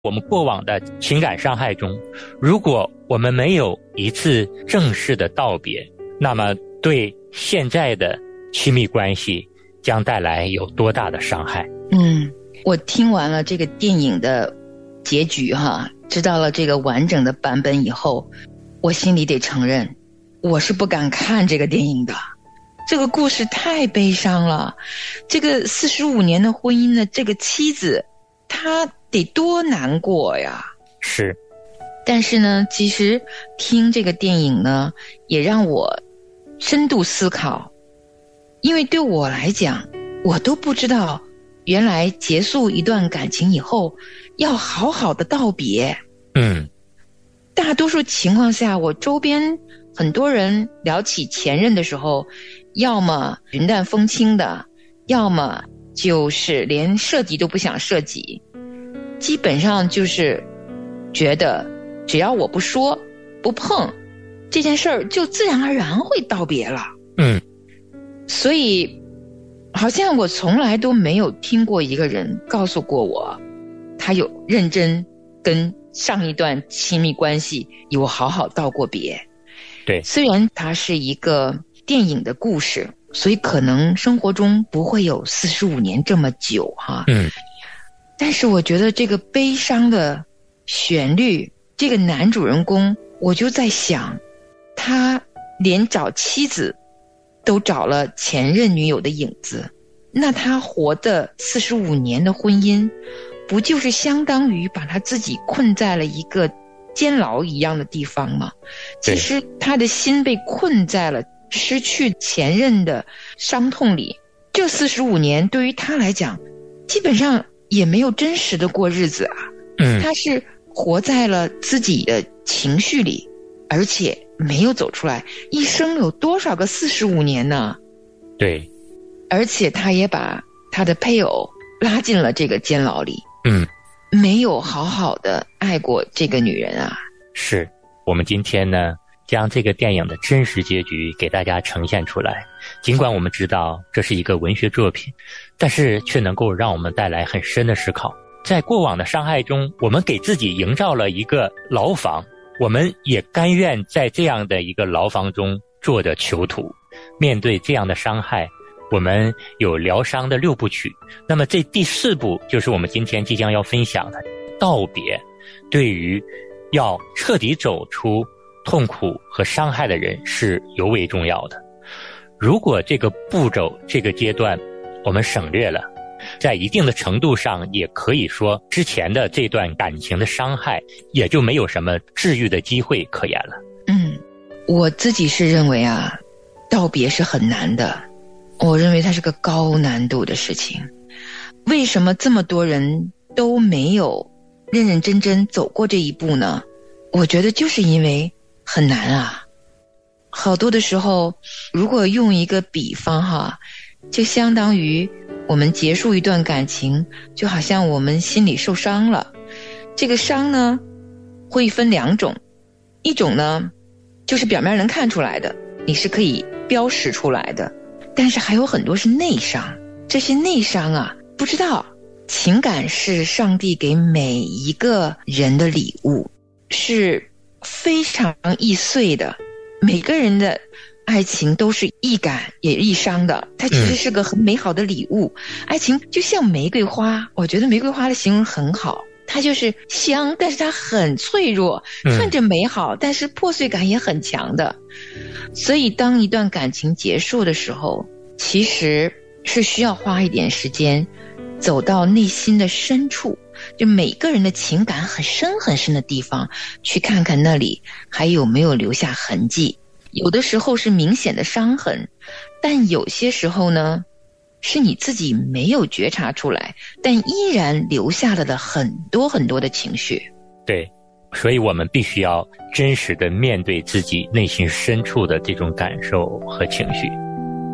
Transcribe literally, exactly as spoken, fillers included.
我们过往的情感伤害中，如果我们没有一次正式的道别，那么对现在的亲密关系将带来有多大的伤害？ 嗯，我听完了这个电影的结局哈，知道了这个完整的版本以后，我心里得承认，我是不敢看这个电影的。这个故事太悲伤了，这个四十五年的婚姻的这个妻子，她得多难过呀。 是。 但是呢，其实听这个电影呢，也让我深度思考，因为对我来讲，我都不知道原来结束一段感情以后要好好的道别。 嗯， 大多数情况下，我周边很多人聊起前任的时候，要么云淡风轻的，要么就是连涉及都不想涉及，基本上就是觉得只要我不说不碰这件事儿，就自然而然会道别了。 嗯， 所以好像我从来都没有听过一个人告诉过我，他有认真跟上一段亲密关系有好好道过别。 对， 虽然它是一个电影的故事，所以可能生活中不会有四十五年这么久哈。 嗯， 但是我觉得这个悲伤的旋律，这个男主人公，我就在想，他连找妻子都找了前任女友的影子，那他活的四十五年的婚姻，不就是相当于把他自己困在了一个监牢一样的地方吗？其实他的心被困在了失去前任的伤痛里。这四十五年对于他来讲，基本上也没有真实的过日子啊。 嗯， 他是活在了自己的情绪里，而且没有走出来。一生有多少个四十五年呢？ 对， 而且他也把他的配偶拉进了这个监牢里。 嗯， 没有好好的爱过这个女人啊。 是。我们今天呢，将这个电影的真实结局给大家呈现出来。尽管我们知道这是一个文学作品，但是却能够让我们带来很深的思考。在过往的伤害中，我们给自己营造了一个牢房，我们也甘愿在这样的一个牢房中做着囚徒。面对这样的伤害，我们有疗伤的六部曲。那么这第四部就是我们今天即将要分享的道别，对于要彻底走出痛苦和伤害的人是尤为重要的。如果这个步骤这个阶段我们省略了，在一定的程度上也可以说之前的这段感情的伤害也就没有什么治愈的机会可言了。 嗯，我自己是认为啊，道别是很难的，我认为它是个高难度的事情。为什么这么多人都没有认认真真走过这一步呢？我觉得就是因为很难啊。好多的时候，如果用一个比方哈，就相当于我们结束一段感情，就好像我们心里受伤了。这个伤呢，会分两种，一种呢，就是表面能看出来的，你是可以标识出来的，但是还有很多是内伤。这些内伤啊，不知道。情感是上帝给每一个人的礼物，是非常易碎的。每个人的爱情都是易感也易伤的，它其实是个很美好的礼物。嗯、爱情就像玫瑰花，我觉得玫瑰花的形容很好，它就是香，但是它很脆弱，看着美好，但是破碎感也很强的。所以当一段感情结束的时候，其实是需要花一点时间走到内心的深处，就每个人的情感很深很深的地方，去看看那里还有没有留下痕迹。有的时候是明显的伤痕，但有些时候呢，是你自己没有觉察出来，但依然留下了的很多很多的情绪。 对，所以我们必须要真实的面对自己内心深处的这种感受和情绪。